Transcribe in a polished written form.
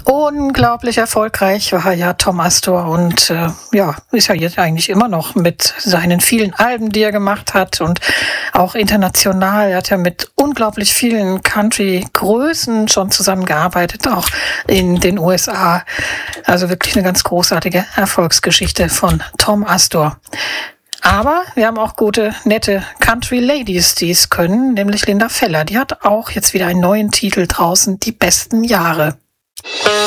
Unglaublich erfolgreich war ja Tom Astor und ist ja jetzt eigentlich immer noch mit seinen vielen Alben, die er gemacht hat und auch international. Er hat ja mit unglaublich vielen Country-Größen schon zusammengearbeitet, auch in den USA. Also wirklich eine ganz großartige Erfolgsgeschichte von Tom Astor. Aber wir haben auch gute, nette Country-Ladies, die es können, nämlich Linda Feller. Die hat auch jetzt wieder einen neuen Titel draußen, Die besten Jahre.